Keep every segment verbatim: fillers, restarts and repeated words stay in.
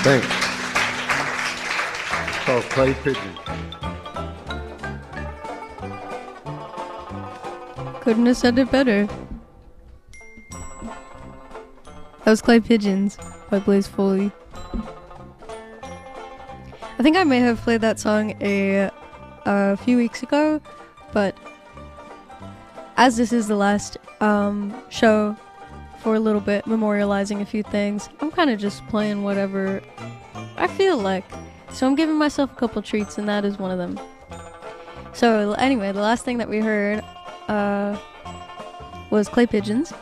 Thanks. It's called Clay Pigeon. Couldn't have said it better. That was Clay Pigeons by Blaze Foley. I think I may have played that song a, a few weeks ago, but as this is the last um, show for a little bit, memorializing a few things, I'm kind of just playing whatever I feel like. So I'm giving myself a couple treats, and that is one of them. So anyway, the last thing that we heard uh, was Clay Pigeons.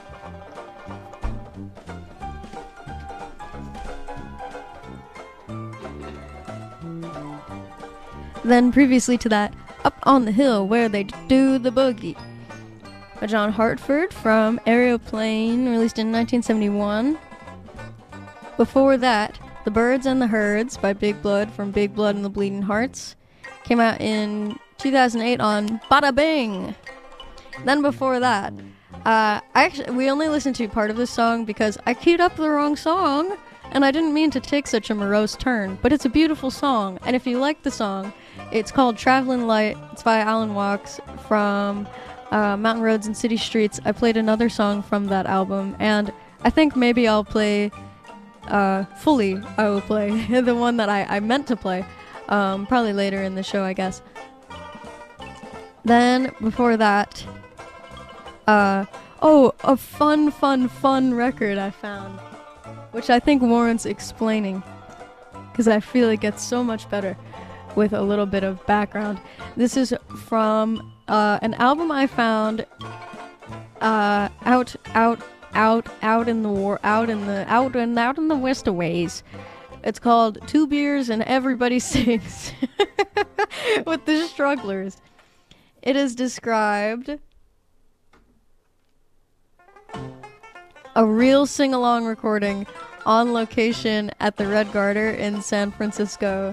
Then previously to that, Up on the Hill Where They Do the Boogie by John Hartford from Aeroplane, released in nineteen seventy-one. Before that, The Birds and the Herds by Big Blood from Big Blood and the Bleeding Hearts came out in two thousand eight on Bada Bing. Then before that, uh, I actually we only listened to part of this song because I queued up the wrong song, and I didn't mean to take such a morose turn, but it's a beautiful song, and if you like the song, it's called Traveling Light. It's by Alan Walks from uh, Mountain Roads and City Streets. I played another song from that album, and I think maybe I'll play, uh, fully, I will play the one that I, I meant to play, um, probably later in the show, I guess. Then, before that, uh, oh, a fun, fun, fun record I found, which I think warrants explaining, because I feel it gets so much better with a little bit of background. This is from uh, an album I found uh, out, out, out, out in the war, out in the out and out in the Westaways. It's called Two Beers and Everybody Sings with the Strugglers. It is described a real sing-along recording on location at the Red Garter in San Francisco.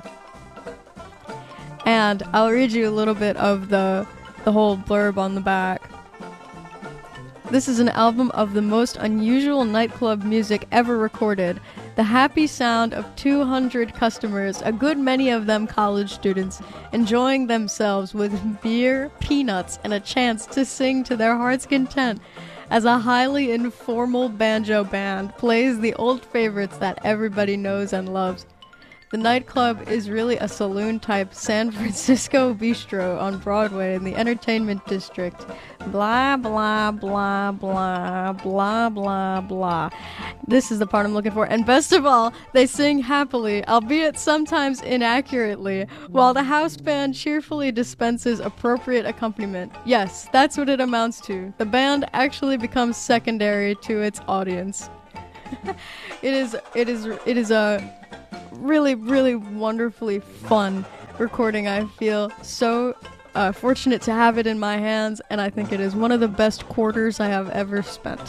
And I'll read you a little bit of the, the whole blurb on the back. This is an album of the most unusual nightclub music ever recorded. The happy sound of two hundred customers, a good many of them college students, enjoying themselves with beer, peanuts, and a chance to sing to their heart's content as a highly informal banjo band plays the old favorites that everybody knows and loves. The nightclub is really a saloon-type San Francisco bistro on Broadway in the entertainment district. Blah, blah, blah, blah, blah, blah, blah. This is the part I'm looking for. And best of all, they sing happily, albeit sometimes inaccurately, while the house band cheerfully dispenses appropriate accompaniment. Yes, that's what it amounts to. The band actually becomes secondary to its audience. It is, it is, it is a really, really wonderfully fun recording. I feel so uh, fortunate to have it in my hands, and I think it is one of the best quarters I have ever spent.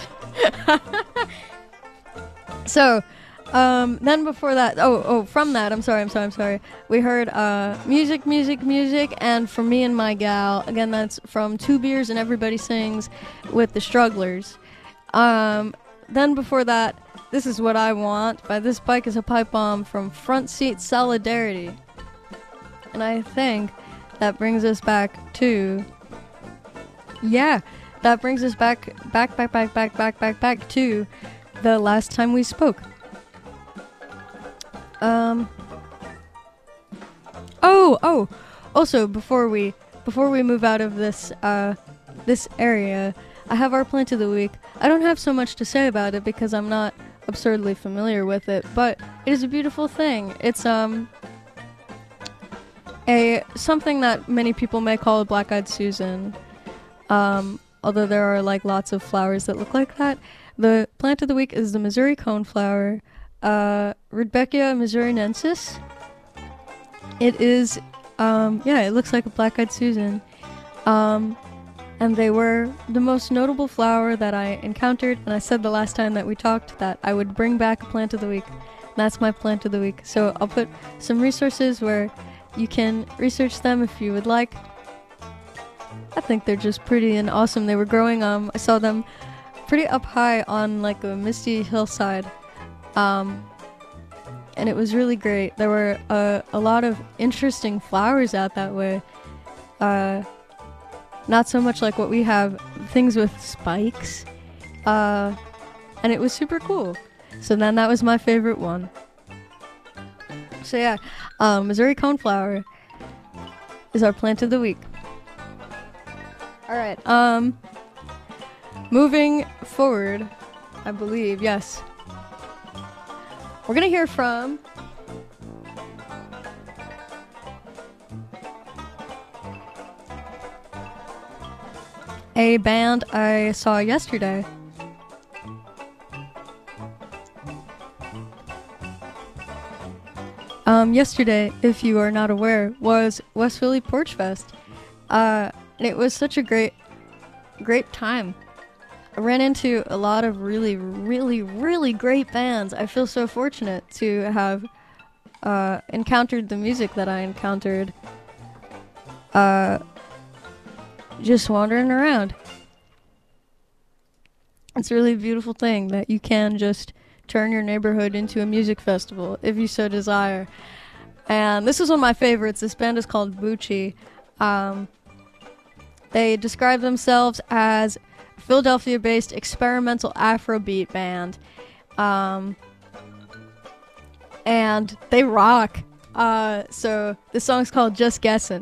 So, um, then before that, oh, oh, from that, I'm sorry, I'm sorry, I'm sorry, we heard uh, music, music, music, and From Me and My Gal. Again, that's from Two Beers and Everybody Sings with the Strugglers. Um, then before that, This Is What I Want by This Bike Is a Pipe Bomb from Front Seat Solidarity. And I think that brings us back to, yeah, that brings us back, back, back, back, back, back, back, back to the last time we spoke. Um, oh, oh, also, before we, before we move out of this, uh, this area, I have our plant of the week. I don't have so much to say about it because I'm not absurdly familiar with it, but it is a beautiful thing. It's um a something that many people may call a black-eyed Susan, um, although there are like lots of flowers that look like that. The plant of the week is the Missouri coneflower, uh, Rudbeckia missouriensis. It is, um, yeah, it looks like a black-eyed Susan. Um, And they were the most notable flower that I encountered, and I said the last time that we talked that I would bring back a plant of the week. And that's my plant of the week. So I'll put some resources where you can research them if you would like. I think they're just pretty and awesome. They were growing, um, I saw them pretty up high on like a misty hillside. Um, and it was really great. There were uh, a lot of interesting flowers out that way. Uh, not so much like what we have, things with spikes. Uh, and it was super cool. So then that was my favorite one. So yeah, um, Missouri coneflower is our plant of the week. All right. Um, moving forward, I believe, yes. We're gonna hear from a band I saw yesterday. Um, yesterday, if you are not aware, was West Philly Porch Fest. Uh, and it was such a great, great time. I ran into a lot of really, really, really great bands. I feel so fortunate to have uh, encountered the music that I encountered uh, just wandering around. It's a really beautiful thing that you can just turn your neighborhood into a music festival if you so desire. And this is one of my favorites. This band is called Bucci. Um, they describe themselves as Philadelphia-based experimental Afrobeat band. Um, and they rock. Uh, so the song's called Just Guessin'.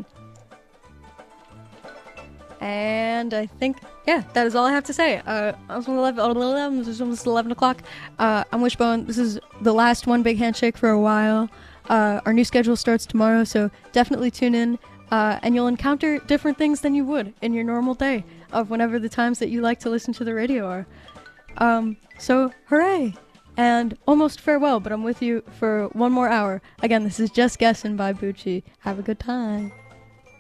And I think, yeah, that is all I have to say. Uh, it's almost eleven o'clock. Uh, I'm Wishbone. This is the last One Big Handshake for a while. Uh, our new schedule starts tomorrow, so definitely tune in. Uh, and you'll encounter different things than you would in your normal day of whenever the times that you like to listen to the radio are. Um, so, hooray! And almost farewell, but I'm with you for one more hour. Again, this is Just Guessin' by Bucci. Have a good time.